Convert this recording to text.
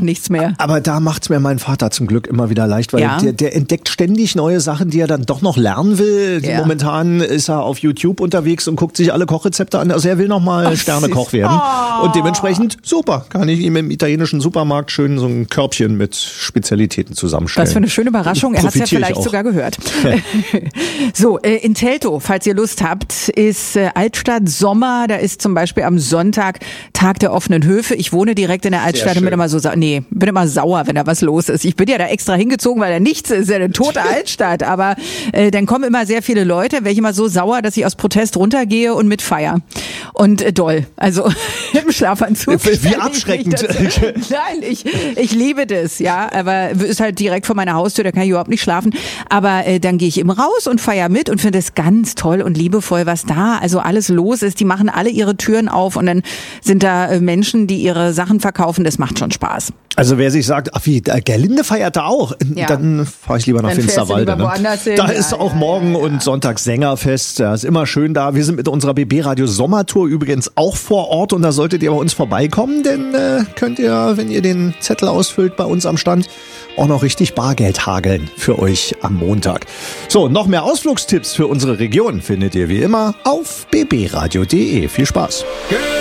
nichts mehr. Aber da macht's mir mein Vater zum Glück immer wieder leicht, weil der entdeckt ständig neue Sachen, die er dann doch noch lernen will. Ja. Momentan ist er auf YouTube unterwegs und guckt sich alle Kochrezepte an. Also er will noch mal Sternekoch werden. Und dementsprechend super, kann ich ihm im italienischen Supermarkt schön so ein Körbchen mit Spezialitäten zusammenstellen. Was für eine schöne Überraschung. Er hat es ja vielleicht sogar gehört. So, in Teltow, falls ihr Lust habt, ist Altstadt Sommer. Da ist zum Beispiel am Sonntag Tag der offenen Höfe. Ich wohne direkt in der Altstadt und bin immer sauer, wenn da was los ist. Ich bin ja da extra hingezogen, weil da nichts ist, ja eine tote Altstadt. Aber dann kommen immer sehr viele Leute, wäre ich immer so sauer, dass ich aus Protest runtergehe und mitfeier. Und doll. Also im Schlafanzug. Wie abschreckend. Nein, ich liebe das, ja. Aber ist halt direkt vor meiner Haustür, da kann ich überhaupt nicht schlafen. Aber dann gehe ich eben raus und feiere mit und finde es ganz toll und liebevoll, was da also alles los ist. Die machen alle ihre Türen auf und dann sind da Menschen, die ihre Sachen verkaufen. Das macht schon Spaß. Also wer sich sagt, ach wie, Gerlinde feiert da auch, dann fahre ich lieber nach Finsterwalde. Da ist auch morgen und Sonntag Sängerfest. Ja, ist immer schön da. Wir sind mit unserer BB Radio Sommertour übrigens auch vor Ort und da solltet ihr bei uns vorbeikommen, denn könnt ihr, wenn ihr den Zettel ausfüllt bei uns am Stand, auch noch richtig Bargeld hageln für euch am Montag. So, noch mehr Ausflugstipps für unsere Region findet ihr wie immer auf bbradio.de. Viel Spaß.